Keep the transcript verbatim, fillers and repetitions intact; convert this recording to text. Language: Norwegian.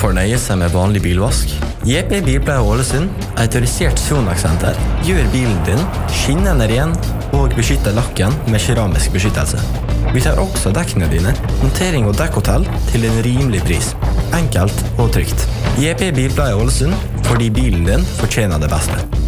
fornøye seg med vanlig bilvask? J P Bilpleie Ålesund, autorisert Sonax-senter, gjør bilen din skinnende ren og beskytter lakken med keramisk beskyttelse. Vi tar også dekkene dine, montering og dekkhotell til en rimelig pris. Enkelt og trygt. J P Bilpleie Ålesund, fordi bilen din fortjener det beste.